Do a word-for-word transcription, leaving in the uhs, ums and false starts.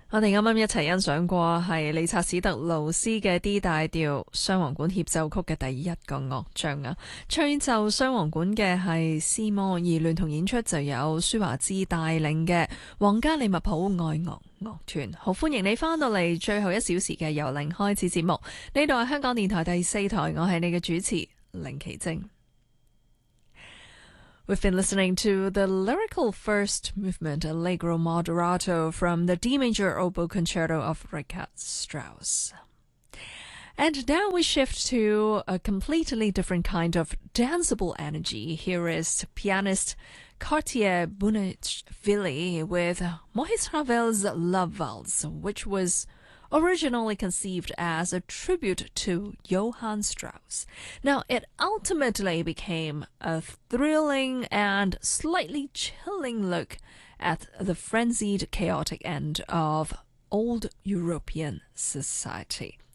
我哋啱啱一齊欣賞過係理察史特勞斯嘅 D 大調雙簧管協奏曲嘅第一個樂章啊，吹奏雙簧管嘅係斯摩，而聯同演出就有舒華茲帶領嘅皇家利物浦愛樂樂團。好，歡迎你翻到嚟最後一小時嘅由零開始節目，呢度係香港電台第四台，我係你嘅主持凌奇晶。We've been listening to the lyrical first movement, Allegro Moderato, from the D major oboe concerto of Richard Strauss. And now we shift to a completely different kind of danceable energy. Here is pianist Cartier Bounetchvili with Maurice Ravel's Love Valse, which was originally conceived as a tribute to Johann Strauss. Now, it ultimately became a thrilling and slightly chilling look at the frenzied, chaotic end of old European society.